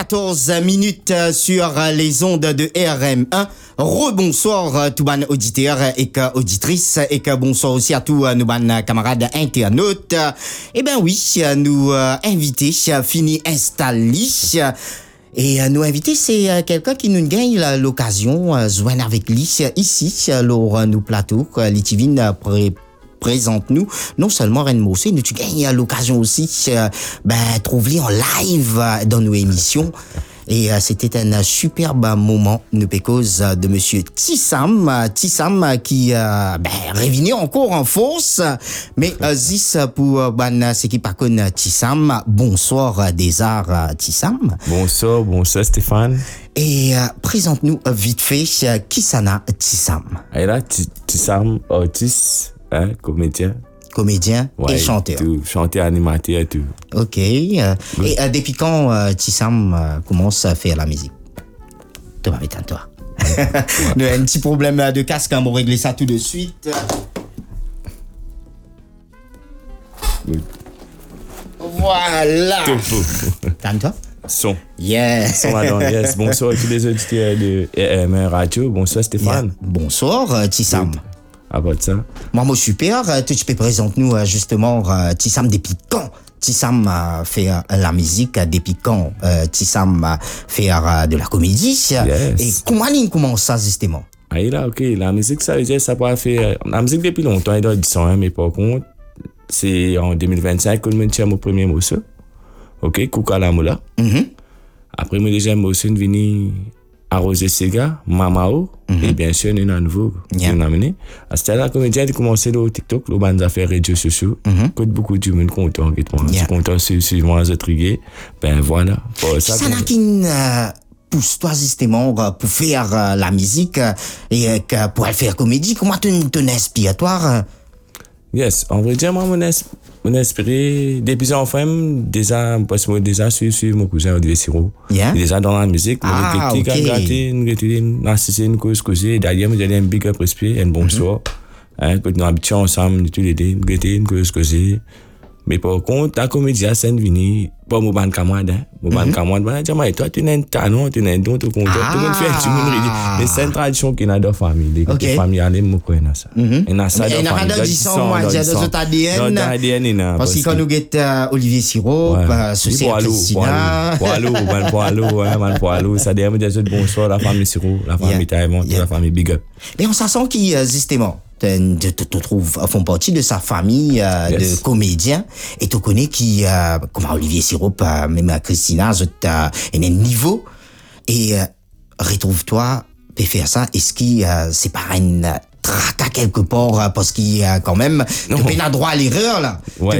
14 minutes sur les ondes de RM1. Rebonsoir tout ban auditeurs et auditrices et bonsoir aussi à tous nos ban camarades internautes. Eh ben oui, nous invités fini installés. Et nos invités, c'est quelqu'un qui nous gagne l'occasion de joindre avec lui ici, lors nos plateaux. Litivine présente-nous non seulement Ren Mossé, mais tu gagnes l'occasion aussi trouver en live dans nos émissions. Et c'était un superbe moment, nous pécose de monsieur Tissam qui revenu encore en force. Mais zis pour ce qui pas connaît Tissam, bonsoir des arts Tissam. Bonsoir Stéphane. Et présente-nous vite fait Kisana Tissam. Et là Tissam, artiste, comédien et chanteur. Tout, chanteur, animateur et tout. Ok. Et depuis quand Tissam commence à faire la musique? Toi, toi. Ouais. Un petit problème de casque, on va régler ça tout de suite. Oui. Voilà. Calme-toi. Son. Yes. Son madame, yes. Bonsoir à tous les auditeurs de RM Radio. Bonsoir Stéphane. Yeah. Bonsoir Tissam. À votre ça. Moi, super. Tu peux présenter-nous justement Tissam depuis quand Tissam fait la musique depuis quand Tissam fait de la comédie. Yes. Et comment il commence ça justement? Ah là, ok. La musique, ça veut dire ça peut faire la musique depuis longtemps, il doit dire ça, mais par contre, c'est en 2025 que je tiens mon premier morceau. Ok, Koukala Moula. Après, moi déjà morceau venu Arrosé Sega, Mamao, et bien sûr, il y a un nouveau qui nous a amené. À ce stade-là, comme j'ai commencé le TikTok, le bande d'affaires réseaux sociaux, que beaucoup de monde content, content suivant les autres rigues. Ben voilà. Ça n'a qu'une pousse toi justement pour faire la musique et pour faire comédie. Comment tu inspiratoire? Yes, en vrai dire, moi, mon inspiré, depuis enfant, déjà, parce que déjà, suivre mon cousin Olivier Siro. Déjà dans la musique, ok. Une cause, d'ailleurs, j'ai un big up respect, un bonsoir. Quand nous habituons ensemble, tous les deux, une cause, mais par contre, la comédie à scène vini, pas mon ban camarade, et toi, tu n'as un talent, tu n'as un don, tu comptes, tout le monde fait, tout le monde dit, mais c'est une tradition qui n'a pas de famille, les familles, allez, me prendre ça. Et n'a ça de famille, ADN, parce que quand nous guettons Olivier Siro, ceci est Christina. Poilou, ça dit, bonsoir, la famille Siro, la famille Taïwan, la famille Big Up. Et on s'en sent qui, justement, te trouve font partie de sa famille de comédiens et tu connais qui comme Olivier Sirope même à Christina un niveau et retrouve-toi peut faire ça est-ce qu'il c'est pas une tracas quelque part parce qu'il y a quand même tu n'as droit à l'erreur là